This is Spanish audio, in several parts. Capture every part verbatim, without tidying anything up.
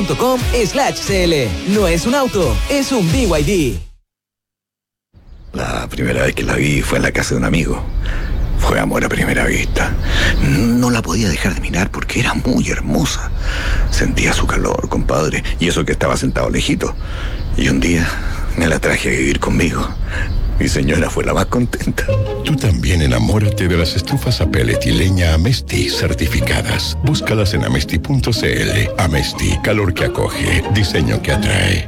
com slash cl. No es un auto, es un B Y D. La primera vez que la vi fue en la casa de un amigo. Fue amor a primera vista. No la podía dejar de mirar porque era muy hermosa. Sentía su calor, compadre, y eso que estaba sentado lejito. Y un día me la traje a vivir conmigo. Mi señora fue la más contenta. Tú también enamórate de las estufas a pellet y leña Amesti certificadas. Búscalas en amesti punto cl. Amesti, calor que acoge, diseño que atrae.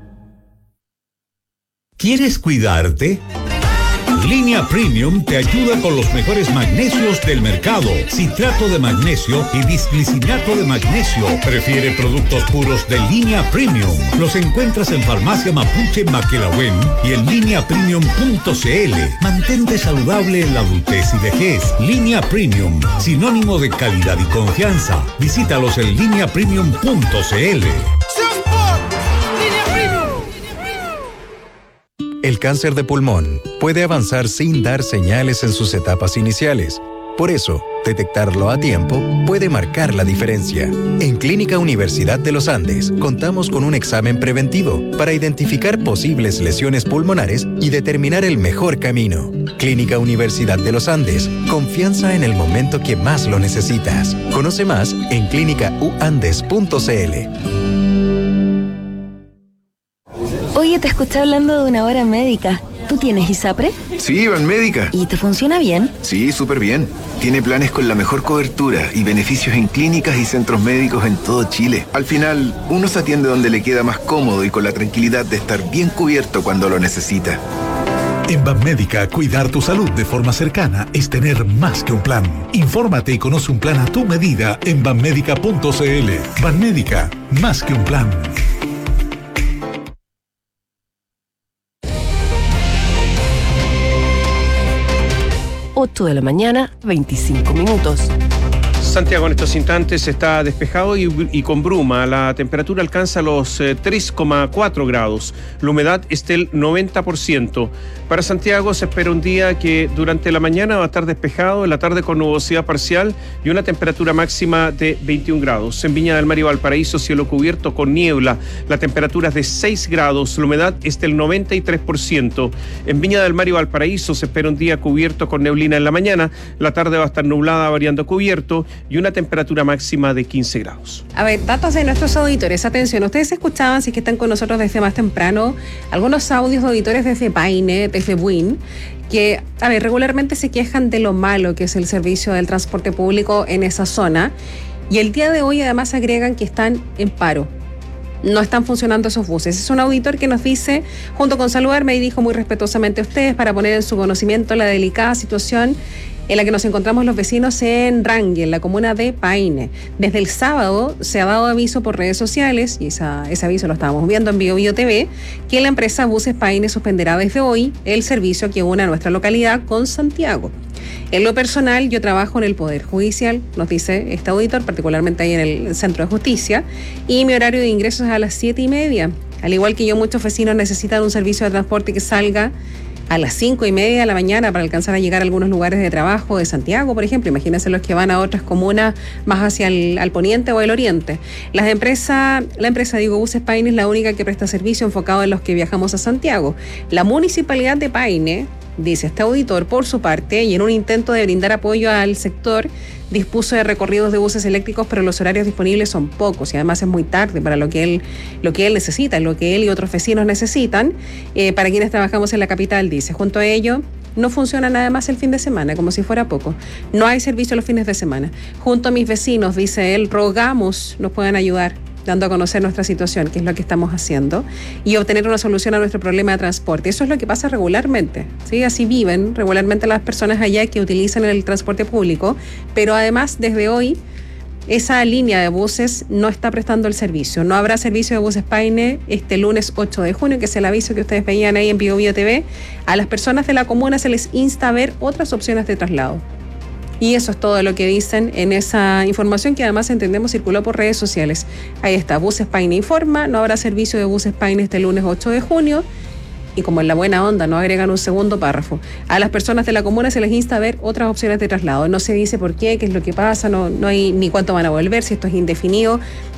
¿Quieres cuidarte? Línea Premium te ayuda con los mejores magnesios del mercado. Citrato de magnesio y disglicinato de magnesio. Prefiere productos puros de Línea Premium. Los encuentras en Farmacia Mapuche Maquelahuen y en línea premium punto cl. Mantente saludable en la adultez y vejez. Línea Premium, sinónimo de calidad y confianza. Visítalos en línea premium punto cl. El cáncer de pulmón puede avanzar sin dar señales en sus etapas iniciales. Por eso, detectarlo a tiempo puede marcar la diferencia. En Clínica Universidad de los Andes, contamos con un examen preventivo para identificar posibles lesiones pulmonares y determinar el mejor camino. Clínica Universidad de los Andes, confianza en el momento que más lo necesitas. Conoce más en clínica u andes punto cl. Oye, te escuché hablando de una hora médica. ¿Tú tienes ISAPRE? Sí, Banmédica. ¿Y te funciona bien? Sí, súper bien. Tiene planes con la mejor cobertura y beneficios en clínicas y centros médicos en todo Chile. Al final, uno se atiende donde le queda más cómodo y con la tranquilidad de estar bien cubierto cuando lo necesita. En Banmédica, cuidar tu salud de forma cercana es tener más que un plan. Infórmate y conoce un plan a tu medida en banmédica punto cl. Banmédica, más que un plan. ocho de la mañana, veinticinco minutos. Santiago en estos instantes está despejado y, y con bruma. La temperatura alcanza los eh, tres coma cuatro grados. La humedad es del noventa por ciento. Para Santiago se espera un día que durante la mañana va a estar despejado, en la tarde con nubosidad parcial y una temperatura máxima de veintiún grados. En Viña del Mar y Valparaíso, cielo cubierto con niebla. La temperatura es de seis grados. La humedad es del noventa y tres por ciento. En Viña del Mar y Valparaíso se espera un día cubierto con neblina en la mañana. La tarde va a estar nublada, variando cubierto, y una temperatura máxima de quince grados. A ver, datos de nuestros auditores. Atención, ustedes escuchaban, si es que están con nosotros desde más temprano, algunos audios de auditores desde Paine, desde Buin, que, a ver, regularmente se quejan de lo malo que es el servicio del transporte público en esa zona. Y el día de hoy además agregan que están en paro. No están funcionando esos buses. Es un auditor que nos dice, junto con saludarme, y dijo muy respetuosamente a ustedes para poner en su conocimiento la delicada situación en la que nos encontramos los vecinos en Rangel, en la comuna de Paine. Desde el sábado se ha dado aviso por redes sociales, y esa, ese aviso lo estábamos viendo en Bio Bio T V, que la empresa Buses Paine suspenderá desde hoy el servicio que une a nuestra localidad con Santiago. En lo personal, yo trabajo en el Poder Judicial, nos dice este auditor, particularmente ahí en el Centro de Justicia, y mi horario de ingreso es a las siete y media. Al igual que yo, muchos vecinos necesitan un servicio de transporte que salga a las cinco y media de la mañana para alcanzar a llegar a algunos lugares de trabajo de Santiago, por ejemplo. Imagínense los que van a otras comunas más hacia el al poniente o el oriente. Las empresas, la empresa, digo, Buses Paine es la única que presta servicio enfocado en los que viajamos a Santiago. La Municipalidad de Paine, dice este auditor, por su parte, y en un intento de brindar apoyo al sector, dispuso de recorridos de buses eléctricos, pero los horarios disponibles son pocos y además es muy tarde para lo que él, lo que él necesita, lo que él y otros vecinos necesitan, eh, para quienes trabajamos en la capital, dice. Junto a ello, no funciona nada más el fin de semana, como si fuera poco. No hay servicio los fines de semana. Junto a mis vecinos, dice él, rogamos nos puedan ayudar, dando a conocer nuestra situación, que es lo que estamos haciendo, y obtener una solución a nuestro problema de transporte. Eso es lo que pasa regularmente, ¿sí? Así viven regularmente las personas allá que utilizan el transporte público, pero además desde hoy esa línea de buses no está prestando el servicio. No habrá servicio de Buses Paine este lunes ocho de junio, que es el aviso que ustedes veían ahí en Bio Bio T V. A las personas de la comuna se les insta a ver otras opciones de traslado. Y eso es todo lo que dicen en esa información, que además entendemos circuló por redes sociales. Ahí está, Buses Paine informa, no habrá servicio de Buses Paine este lunes ocho de junio. Y como en la buena onda, no agregan un segundo párrafo. A las personas de la comuna se les insta a ver otras opciones de traslado. No se dice por qué, qué es lo que pasa, no, no hay ni cuánto van a volver, si esto es indefinido.